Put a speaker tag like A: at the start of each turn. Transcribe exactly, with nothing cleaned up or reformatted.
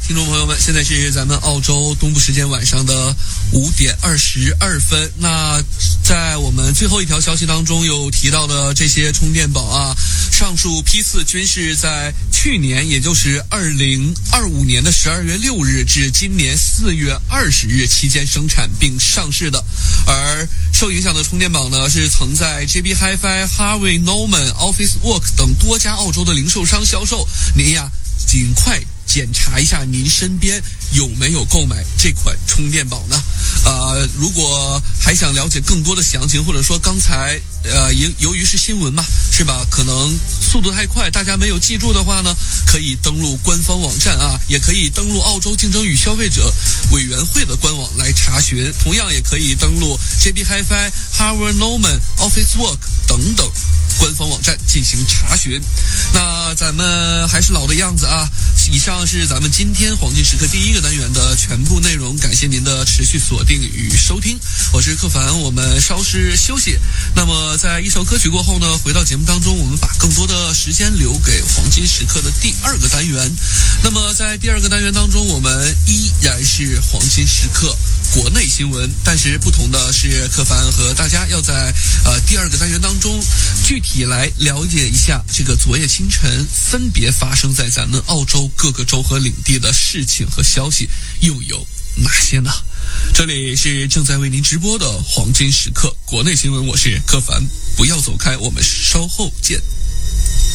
A: 听众朋友们，现在是咱们澳洲东部时间晚上的五点二十二分。那在我们最后一条消息当中有提到的这些充电宝啊，上述批次均是在去年，也就是二零二五年的十二月六日至今年四月二十日期间生产并上市的。而受影响的充电宝呢，是曾在 J B Hi-Fi、Harvey Norman、Office Work 等多家澳洲的零售商销售。您呀，尽快检查一下您身边有没有购买这款充电宝呢？呃，如果还想了解更多的详情，或者说刚才呃由由于是新闻嘛，是吧？可能速度太快，大家没有记住的话呢，可以登录官方网站啊，也可以登录澳洲竞争与消费者委员会的官网来查询。同样也可以登录 J B Hi-Fi、Harvey Norman、Office Work 等等官方网站进行查询。那咱们还是老的样子啊，以上是咱们今天黄金时刻第一个单元的全部内容，感谢您的持续锁定与收听，我是柯凡，我们稍事休息。那么在一首歌曲过后呢，回到节目当中，我们把更多的时间留给黄金时刻的第二个单元。那么在第二个单元当中，我们依然是黄金时刻国内新闻，但是不同的是，柯凡和大家要在呃第二个单元当中具体来了解一下这个昨夜清晨分别发生在咱们澳洲各个州和领地的事情和消息又有哪些呢？这里是正在为您直播的黄金时刻国内新闻，我是柯凡，不要走开，我们稍后见。